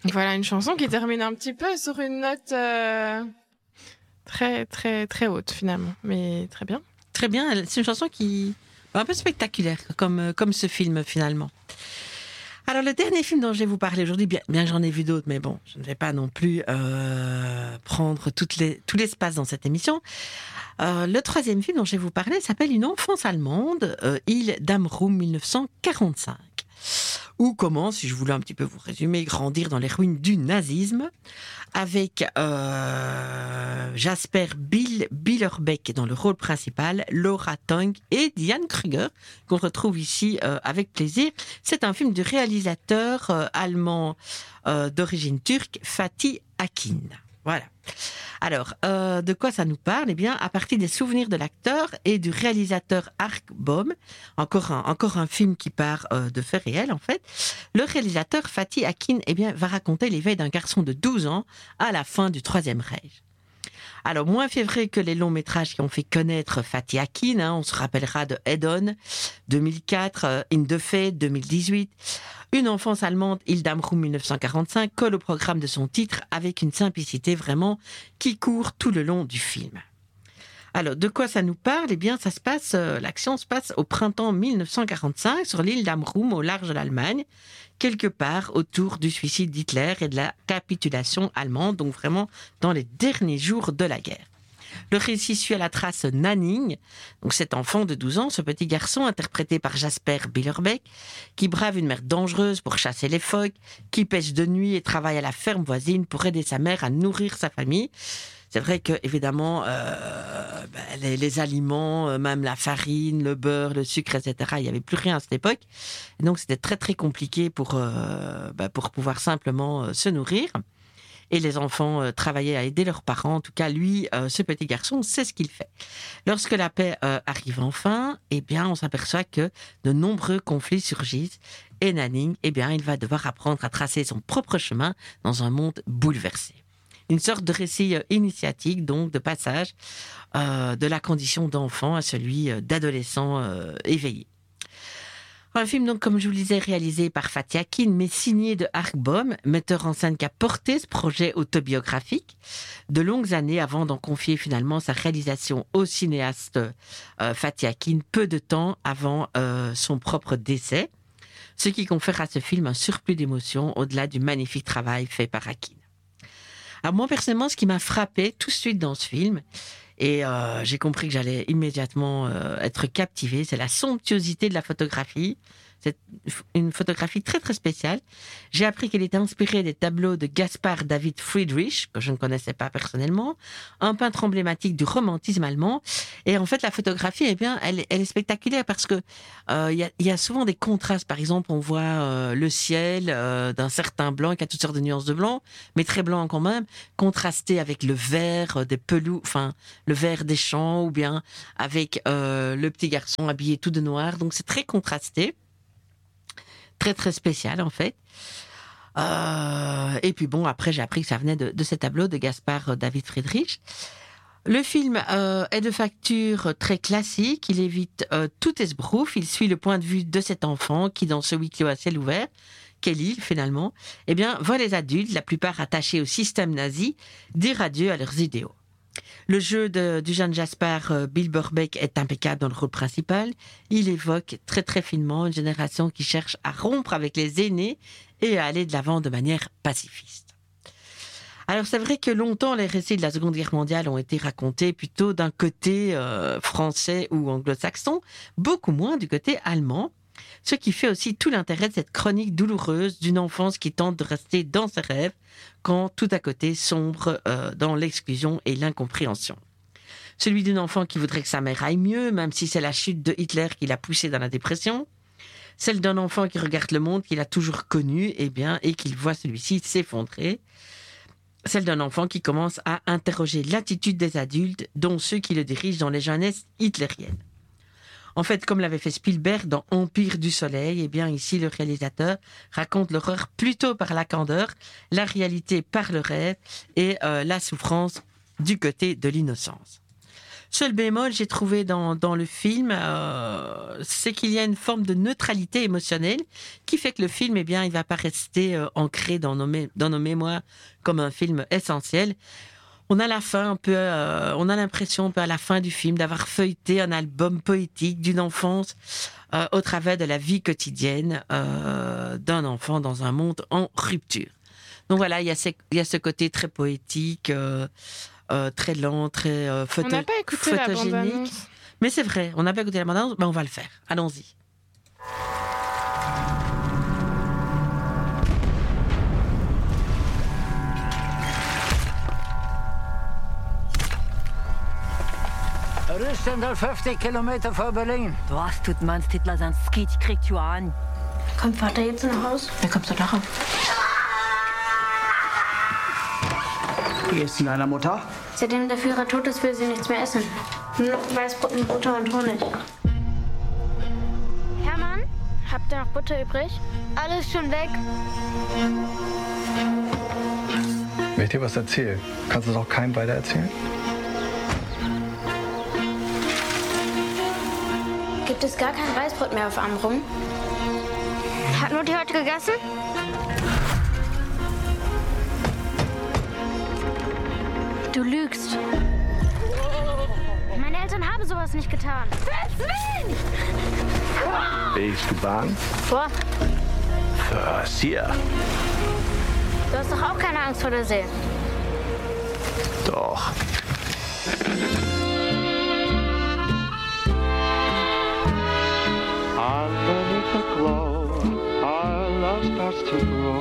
Voilà, une chanson qui termine un petit peu sur une note très, très, très haute, finalement. Mais très bien. Très bien, c'est une chanson qui est un peu spectaculaire, comme ce film, finalement. Alors, le dernier film dont je vais vous parler aujourd'hui, bien que j'en ai vu d'autres, mais bon, je ne vais pas non plus prendre tout l'espace dans cette émission. Le troisième film dont je vais vous parler s'appelle Une enfance allemande, Île d'Amrum, 1945. Ou comment, si je voulais un petit peu vous résumer, grandir dans les ruines du nazisme, avec Jasper Billerbeck dans le rôle principal, Laura Tong et Diane Kruger, qu'on retrouve ici avec plaisir. C'est un film du réalisateur allemand d'origine turque, Fatih Akin. Voilà. Alors, de quoi ça nous parle? Eh bien, à partir des souvenirs de l'acteur et du réalisateur Ark Baum, encore un film qui part de faits réels en fait, le réalisateur Fatih Akin va raconter l'éveil d'un garçon de 12 ans à la fin du Troisième Reich. Alors, moins février que les longs métrages qui ont fait connaître Fatih Akin, on se rappellera de Head On, 2004, In the Fade, 2018. Une enfance allemande, Île d'Amrum, 1945, colle au programme de son titre avec une simplicité vraiment qui court tout le long du film. Alors, de quoi ça nous parle? Eh bien, l'action se passe au printemps 1945 sur l'île d'Amrum, au large de l'Allemagne, quelque part autour du suicide d'Hitler et de la capitulation allemande, donc vraiment dans les derniers jours de la guerre. Le récit suit à la trace Nanning, donc cet enfant de 12 ans, ce petit garçon interprété par Jasper Billerbeck, qui brave une mer dangereuse pour chasser les phoques, qui pêche de nuit et travaille à la ferme voisine pour aider sa mère à nourrir sa famille. C'est vrai que évidemment les aliments, même la farine, le beurre, le sucre, etc. Il y avait plus rien à cette époque, et donc c'était très très compliqué pour pouvoir simplement se nourrir. Et les enfants travaillaient à aider leurs parents. En tout cas, lui, ce petit garçon, c'est ce qu'il fait. Lorsque la paix arrive enfin, eh bien, on s'aperçoit que de nombreux conflits surgissent. Et Nanning, eh bien, il va devoir apprendre à tracer son propre chemin dans un monde bouleversé. Une sorte de récit initiatique, donc de passage de la condition d'enfant à celui d'adolescent éveillé. Un film, donc, comme je vous le disais, réalisé par Fatih Akin, mais signé de Ark Baum, metteur en scène qui a porté ce projet autobiographique de longues années avant d'en confier finalement sa réalisation au cinéaste Fatih Akin peu de temps avant son propre décès, ce qui confère à ce film un surplus d'émotion au-delà du magnifique travail fait par Akin. Alors moi, personnellement, ce qui m'a frappé tout de suite dans ce film, et j'ai compris que j'allais immédiatement être captivée, c'est la somptuosité de la photographie. C'est une photographie très très spéciale. J'ai appris qu'elle était inspirée des tableaux de Caspar David Friedrich, que je ne connaissais pas personnellement, un peintre emblématique du romantisme allemand. Et en fait, la photographie, eh bien, elle est spectaculaire parce que il y a souvent des contrastes. Par exemple, on voit le ciel d'un certain blanc qui a toutes sortes de nuances de blanc, mais très blanc quand même, contrasté avec le vert des pelouses, enfin le vert des champs, ou bien avec le petit garçon habillé tout de noir. Donc c'est très contrasté. Très très spécial en fait. Et puis bon, après j'ai appris que ça venait de ces tableaux de Caspar David Friedrich. Le film est de facture très classique, il évite tout esbrouf, il suit le point de vue de cet enfant qui, dans ce huis clos à ciel ouvert, quelle île finalement, eh bien, voit les adultes, la plupart attachés au système nazi, dire adieu à leurs idéaux. Le jeu du jeune Jasper Billerbeck est impeccable dans le rôle principal. Il évoque très très finement une génération qui cherche à rompre avec les aînés et à aller de l'avant de manière pacifiste. Alors c'est vrai que longtemps les récits de la Seconde Guerre mondiale ont été racontés plutôt d'un côté français ou anglo-saxon, beaucoup moins du côté allemand. Ce qui fait aussi tout l'intérêt de cette chronique douloureuse d'une enfance qui tente de rester dans ses rêves quand tout à côté sombre dans l'exclusion et l'incompréhension. Celui d'une enfant qui voudrait que sa mère aille mieux, même si c'est la chute de Hitler qui l'a poussé dans la dépression. Celle d'un enfant qui regarde le monde qu'il a toujours connu et qu'il voit celui-ci s'effondrer. Celle d'un enfant qui commence à interroger l'attitude des adultes, dont ceux qui le dirigent dans les jeunesses hitlériennes. En fait, comme l'avait fait Spielberg dans Empire du Soleil, ici le réalisateur raconte l'horreur plutôt par la candeur, la réalité par le rêve et la souffrance du côté de l'innocence. Seul bémol, j'ai trouvé dans le film, c'est qu'il y a une forme de neutralité émotionnelle qui fait que le film, eh bien, il va pas rester ancré dans nos mémoires comme un film essentiel. On a on a l'impression un peu à la fin du film d'avoir feuilleté un album poétique d'une enfance au travers de la vie quotidienne d'un enfant dans un monde en rupture. Donc voilà, il y a ce côté très poétique, très lent, très On n'a pas écouté la photogénique. bande-annonce. Mais c'est vrai, on n'a pas écouté la bande-annonce, mais on va le faire. Allons-y. Rüstendal 50 Kilometer vor Berlin. Du hast tut mans Titler sein Skit kriegt ju an. Kommt Vater jetzt nach Haus? Wer kommst du darauf? Wie geht's denn deiner Mutter? Seitdem der Führer tot ist, will sie nichts mehr essen. Nur noch Weißbrot mit Butter und Honig. Hermann, habt ihr noch Butter übrig? Alles schon weg. Wenn ich dir was erzähle, kannst du es auch keinem weiter erzählen? Gibt es gar kein Weißbrot mehr auf Amrum? Hat Mutti heute gegessen? Du lügst. Meine Eltern haben sowas nicht getan. Deswegen! Willst du Bahn? Boah, Was hier? du hast doch auch keine Angst vor der See. Doch. Underneath the glow, our love starts to grow.